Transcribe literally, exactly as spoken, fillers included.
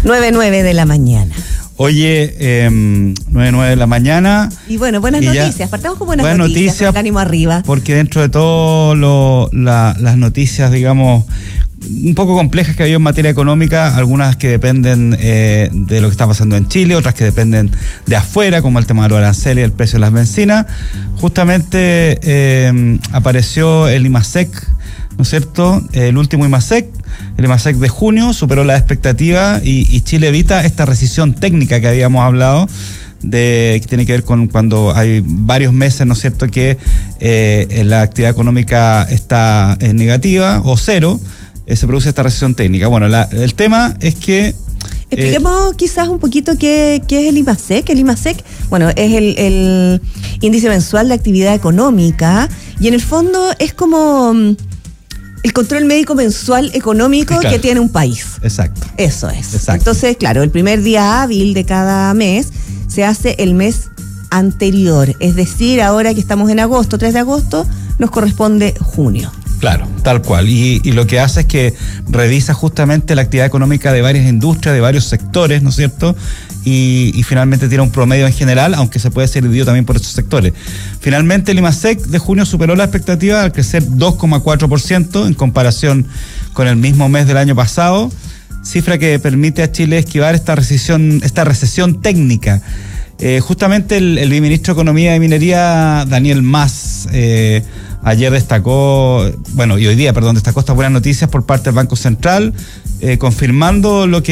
nueve nueve de la mañana. Oye, eh, nueve nueve de la mañana. Y bueno, buenas y noticias. Partamos con buenas, buenas noticias, noticias, con el ánimo arriba. Porque dentro de todo lo, la, las noticias, digamos, un poco complejas que ha habido en materia económica, algunas que dependen eh, de lo que está pasando en Chile, otras que dependen de afuera, como el tema de los aranceles y el precio de las bencinas. Justamente eh, apareció el IMASEC, ¿no es cierto? El último IMASEC, el IMASEC de junio, superó la expectativa y, y Chile evita esta recesión técnica que habíamos hablado, de que tiene que ver con cuando hay varios meses, ¿no es cierto?, que eh, la actividad económica está eh, negativa o cero, eh, se produce esta recesión técnica. Bueno, la, el tema es que... Expliquemos eh, quizás un poquito qué, qué es el IMASEC. El IMASEC, bueno, es el, el índice mensual de actividad económica y en el fondo es como el control médico mensual económico, claro, que tiene un país. Exacto. Eso es. Exacto. Entonces, claro, el primer día hábil de cada mes se hace el mes anterior. Es decir, ahora que estamos en agosto, tres de agosto, nos corresponde junio. Claro, tal cual. Y, y lo que hace es que revisa justamente la actividad económica de varias industrias, de varios sectores, ¿no es cierto? Y, y finalmente tiene un promedio en general, aunque se puede ser dividido también por esos sectores. Finalmente el IMASEC de junio superó la expectativa al crecer dos coma cuatro por ciento en comparación con el mismo mes del año pasado, cifra que permite a Chile esquivar esta recesión, esta recesión técnica. Eh, justamente el, el ministro de Economía y Minería, Daniel Mas, eh, ayer destacó, bueno, y hoy día, perdón, destacó estas buenas noticias por parte del Banco Central, eh, confirmando lo que